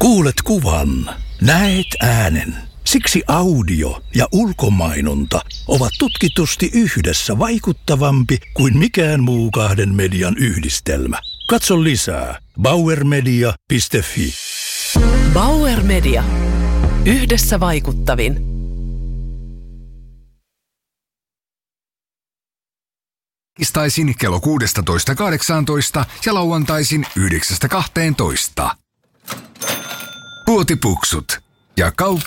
Kuulet kuvan, näet äänen. Siksi audio ja ulkomainonta ovat tutkitusti yhdessä vaikuttavampi kuin mikään muu kahden median yhdistelmä. Katso lisää bauermedia.fi. Bauer Media. Yhdessä vaikuttavin. Tiistaisin kello 16.18 ja lauantaisin 9.12. Puotipuksut ja kauppa.